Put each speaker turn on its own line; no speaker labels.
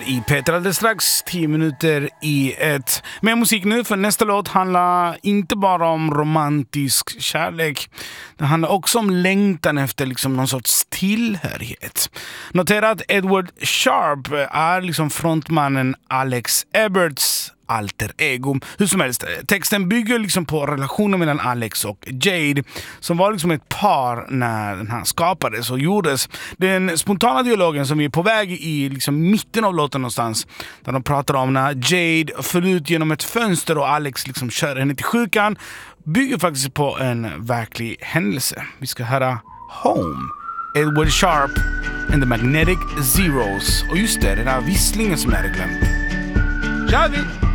i Peter alldeles strax 10 minuter i ett. Med musik nu, för nästa låt handlar inte bara om romantisk kärlek. Det handlar också om längtan efter liksom någon sorts tillhörighet. Notera att Edward Sharpe är liksom frontmannen Alex Eberts alter ego. Hur som helst, texten bygger liksom på relationen mellan Alex och Jade, som var liksom ett par när den här skapades och gjordes. Den spontana dialogen som vi är på väg i liksom mitten av låten någonstans, där de pratar om när Jade föll ut genom ett fönster och Alex liksom kör henne till sjukan, bygger faktiskt på en verklig händelse. Vi ska höra Home, Edward Sharpe and the Magnetic Zeros. Och just det där visslingen som jag hade glömt. Kör vi!